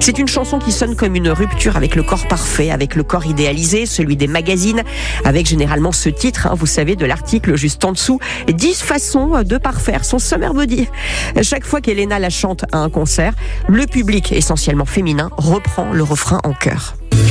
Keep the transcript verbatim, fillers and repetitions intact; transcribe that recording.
C'est une chanson qui sonne comme une rupture avec le corps parfait, avec le corps idéalisé, celui des magazines, avec généralement ce titre, hein, vous savez, de l'article juste en dessous, dix façons de parfaire son summer body. Chaque fois qu'Elena la chante à un concert, le public, essentiellement féminin, reprend le refrain en chœur.